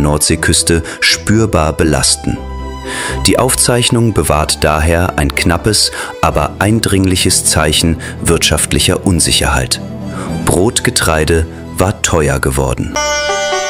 Nordseeküste spürbar belasten. Die Aufzeichnung bewahrt daher ein knappes, aber eindringliches Zeichen wirtschaftlicher Unsicherheit. Brotgetreide war teuer geworden.